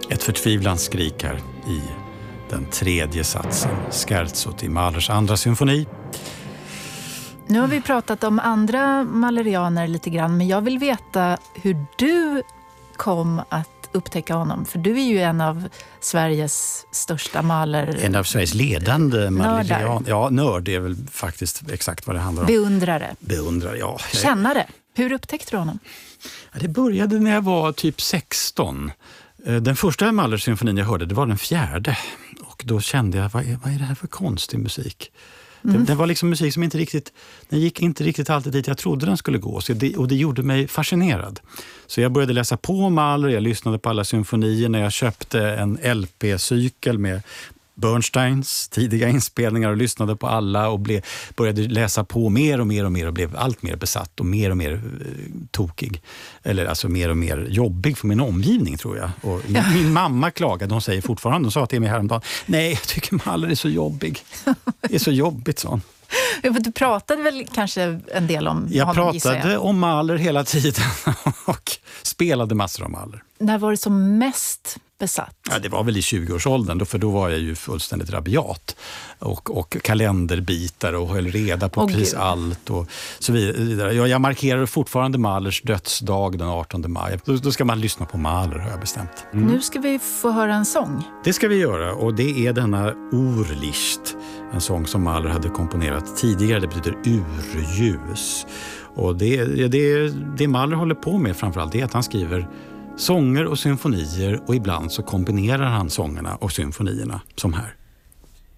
Ett förtvivlans skrik här i den tredje satsen, scherzot i Mahlers andra symfoni. Nu har vi pratat om andra Mahlerianer lite grann, men jag vill veta hur du kom att upptäcka honom. För du är ju en av Sveriges största Mahler... En av Sveriges ledande Mahlerian. Ja, nörd är väl faktiskt exakt vad det handlar om. Beundrare, ja. Kännare. Hur upptäckte du honom? Ja, det började när jag var typ 16. Den första Mahler-symfonin jag hörde, det var den 4:e. Och då kände jag, vad är det här för konstig musik? Den var liksom musik som den gick inte riktigt alltid dit jag trodde den skulle gå. Och det gjorde mig fascinerad. Så jag började läsa på Mahler, jag lyssnade på alla symfonier. När jag köpte en LP-cykel med Bernsteins tidiga inspelningar och lyssnade på alla och började läsa på mer och mer och blev allt mer besatt och mer tokig. Eller alltså mer och mer jobbig för min omgivning, tror jag. Och min mamma klagade, hon säger fortfarande, hon sa till mig häromdagen, nej, jag tycker Mahler är så jobbig. Det är så jobbigt, sån. Du pratade väl kanske en del om honom, jag pratade om Mahler hela tiden och spelade massor om Mahler. När var det som mest besatt? Ja, det var väl i 20-årsåldern, för då var jag ju fullständigt rabiat och kalenderbitare och höll reda på precis allt och så vidare. Jag markerar fortfarande Mahlers dödsdag den 18 maj. Då ska man lyssna på Mahler, har jag bestämt. Nu ska vi få höra en sång. Det ska vi göra, och det är denna Urlicht, en sång som Mahler hade komponerat tidigare. Det betyder urljus. Och det Mahler håller på med framförallt är att han skriver sånger och symfonier, och ibland så kombinerar han sångerna och symfonierna som här.